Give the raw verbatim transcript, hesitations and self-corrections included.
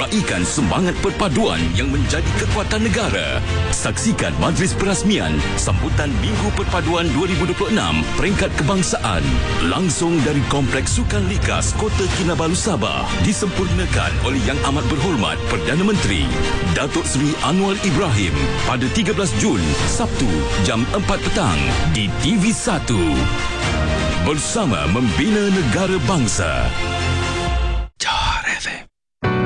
meraikan semangat perpaduan yang menjadi kekuatan negara. Saksikan majlis perasmian sambutan Minggu Perpaduan dua ribu dua puluh enam peringkat kebangsaan langsung dari Kompleks Sukan Likas Kota Kinabalu, Sabah, disempurnakan oleh Yang Amat Berhormat Perdana Menteri Datuk Seri Anwar Ibrahim pada tiga belas Jun, Sabtu, jam empat petang di T V satu. Bersama membina negara bangsa.